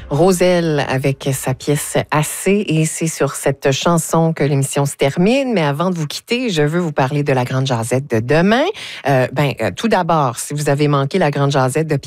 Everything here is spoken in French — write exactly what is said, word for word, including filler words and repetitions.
Roselle avec sa pièce Assez, et c'est sur cette chanson que l'émission se termine. Mais avant de vous quitter, je veux vous parler de la Grande Jazette de demain. Euh, ben, euh, tout d'abord, si vous avez manqué la Grande Jazette de Pierre